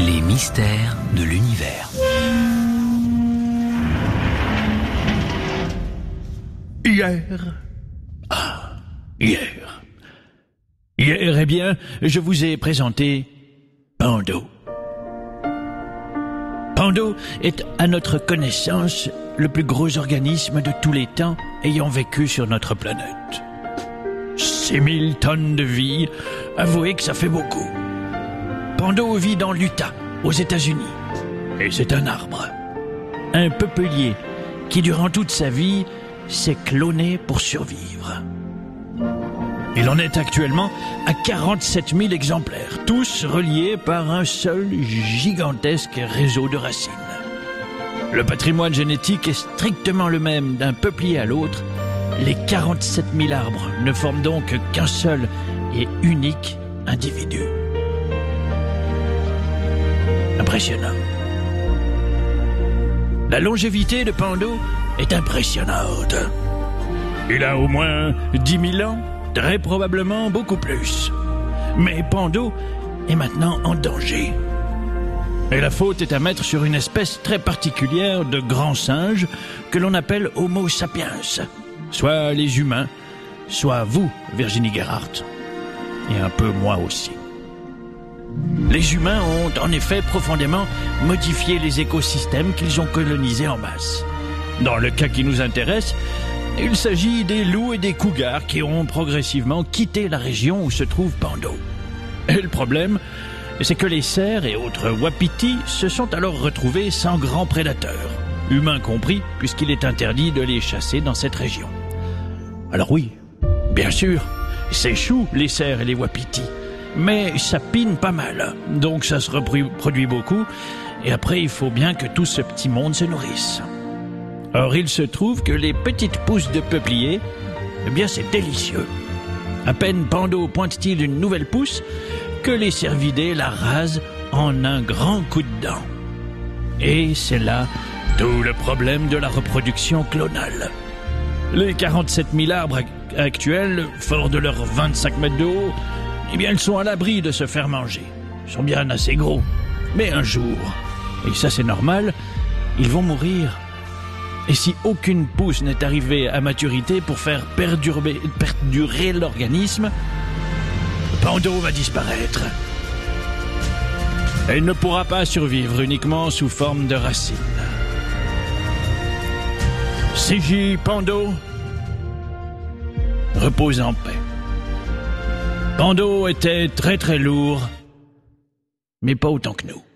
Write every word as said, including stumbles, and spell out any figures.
Les mystères de l'univers. Hier. Ah, hier. Hier, eh bien, je vous ai présenté Pando. Pando est, à notre connaissance, le plus gros organisme de tous les temps ayant vécu sur notre planète. six mille tonnes de vie, avouez que ça fait beaucoup. Pando vit dans l'Utah, aux États-Unis. Et c'est un arbre. Un peuplier qui, durant toute sa vie, s'est cloné pour survivre. Il en est actuellement à quarante-sept mille exemplaires, tous reliés par un seul gigantesque réseau de racines. Le patrimoine génétique est strictement le même d'un peuplier à l'autre. Les quarante-sept mille arbres ne forment donc qu'un seul et unique individu. Impressionnant. La longévité de Pando est impressionnante. Il a au moins dix mille ans, très probablement beaucoup plus. Mais Pando est maintenant en danger. Et la faute est à mettre sur une espèce très particulière de grands singes que l'on appelle Homo sapiens. Soit les humains, soit vous, Virginie Gerhardt. Et un peu moi aussi. Les humains ont en effet profondément modifié les écosystèmes qu'ils ont colonisés en masse. Dans le cas qui nous intéresse, il s'agit des loups et des cougars qui ont progressivement quitté la région où se trouve Pando. Et le problème, c'est que les cerfs et autres wapitis se sont alors retrouvés sans grands prédateurs, humains compris, puisqu'il est interdit de les chasser dans cette région. Alors oui, bien sûr, c'est chou les cerfs et les wapitis, mais ça pine pas mal, donc ça se reproduit beaucoup, et après il faut bien que tout ce petit monde se nourrisse. Or il se trouve que les petites pousses de peuplier, eh bien c'est délicieux. À peine Pando pointe-t-il une nouvelle pousse, que les cervidés la rasent en un grand coup de dent. Et c'est là tout le problème de la reproduction clonale. Les quarante-sept mille arbres actuels, forts de leurs vingt-cinq mètres de haut, eh bien, ils sont à l'abri de se faire manger. Ils sont bien assez gros. Mais un jour, et ça c'est normal, ils vont mourir. Et si aucune pousse n'est arrivée à maturité pour faire perdurer, perdurer l'organisme, Pando va disparaître. Et il ne pourra pas survivre uniquement sous forme de racines. C J Pando, repose en paix. Pando était très très lourd, mais pas autant que nous.